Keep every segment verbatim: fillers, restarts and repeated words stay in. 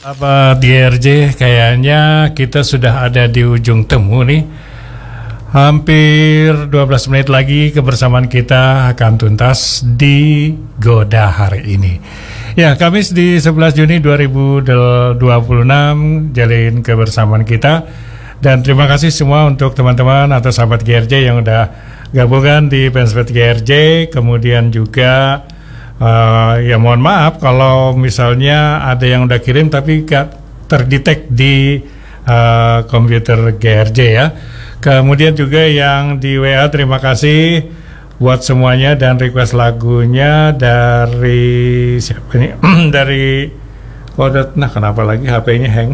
Apa D R J, kayaknya kita sudah ada di ujung temu nih. Hampir dua belas menit lagi kebersamaan kita akan tuntas di Goda hari ini. Ya, Kamis di sebelas Juni dua ribu dua puluh enam, jalin kebersamaan kita. Dan terima kasih semua untuk teman-teman atau sahabat G R J yang udah gabungan di Fanspage G R J. Kemudian juga Uh, ya mohon maaf kalau misalnya ada yang udah kirim tapi gak terdetek di uh, komputer G R J ya. Kemudian juga yang di W A, terima kasih buat semuanya dan request lagunya dari siapa ini? dari kode. Nah, kenapa lagi H P-nya hang?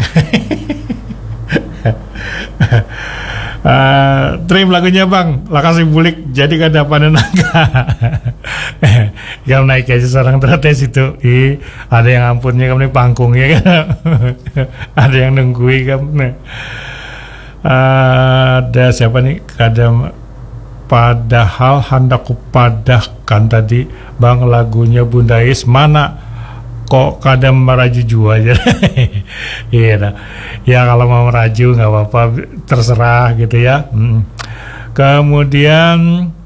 Uh, trim lagunya bang, lakasi bulik jadi kada panen naga. Yang naik aja seorang tertes itu, ih ada yang ampunnya kamu nih pangkung ya kan. Ada yang nunggui kamu. Nah. Uh, ada siapa nih? Kada padahal hendak kupadahkan tadi bang lagunya Bunda Is mana? Kok kadang meraju jua aja. Iya dah. Ya kalau mau meraju nggak apa-apa, terserah gitu ya. Hmm. Kemudian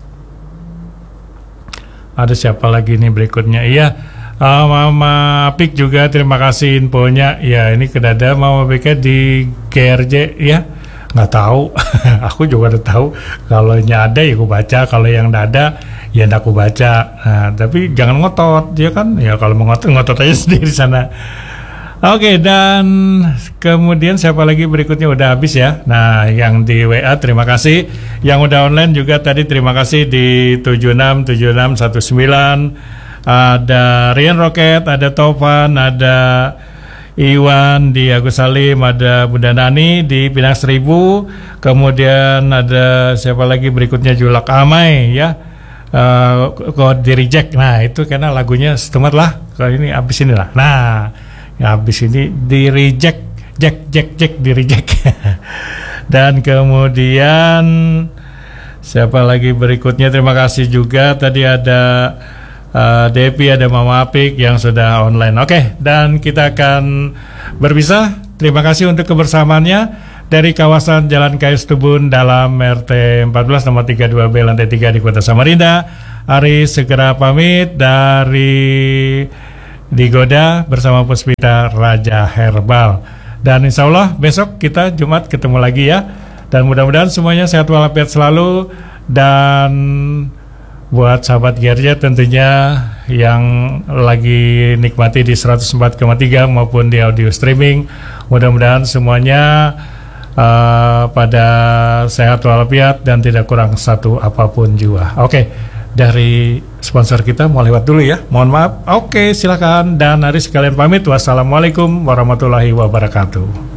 ada siapa lagi nih berikutnya? Iya, uh, Mama Apik juga terima kasih infonya. Ya ini kedada Mama Apik di G R J ya. Nggak tahu. Aku juga udah tahu. Kalau ada ya aku baca, kalau yang nggak ada ya ndak aku baca. Nah, tapi jangan ngotot ya kan. Ya kalau mau ngotot ngotot aja sendiri sana. Oke, dan kemudian siapa lagi berikutnya udah habis ya. Nah, yang di W A terima kasih. Yang udah online juga tadi terima kasih di tujuh enam tujuh enam satu sembilan. Ada Rian Roket, ada Tovan, ada Iwan di Agus Salim, ada Bunda Nani di Pinang Seribu, kemudian ada siapa lagi berikutnya Julak Amai ya, uh, kok di reject. Nah itu karena lagunya setemat lah, kali ini abis ini lah. Nah ya abis ini di reject, jack jack jack di reject. Dan kemudian siapa lagi berikutnya, terima kasih juga tadi ada Uh, Devi, ada Mama Apik yang sudah online. Oke, okay, dan kita akan berpisah. Terima kasih untuk kebersamaannya dari kawasan Jalan Kayus Tubun dalam R T empat belas nomor tiga puluh dua B lantai tiga di Kota Samarinda. Ari segera pamit dari Digoda bersama Puspita Raja Herbal. Dan insya Allah besok kita Jumat ketemu lagi ya. Dan mudah-mudahan semuanya sehat walafiat selalu. Dan buat sahabat G R J tentunya yang lagi nikmati di seratus empat koma tiga maupun di audio streaming, mudah-mudahan semuanya uh, pada sehat walafiat dan tidak kurang satu apapun jua. Oke, dari sponsor kita mau lewat dulu ya, mohon maaf. Oke, silakan. Dan hari sekalian pamit. Wassalamualaikum warahmatullahi wabarakatuh.